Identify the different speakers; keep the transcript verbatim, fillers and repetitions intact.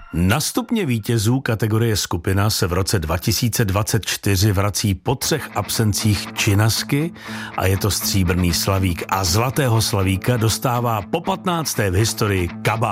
Speaker 1: Na stupně vítězů kategorie skupina se v roce dva tisíce dvacet čtyři vrací po třech absencích Činasky a je to stříbrný slavík a zlatého slavíka dostává po patnácté v historii Kabát.